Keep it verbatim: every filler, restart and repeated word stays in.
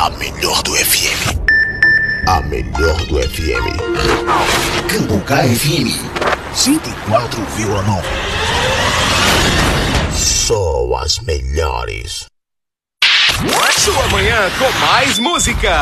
A melhor do F M. A melhor do F M. Cambucá F M cento e quatro vírgula nove. Só as melhores. Sua manhã com mais música.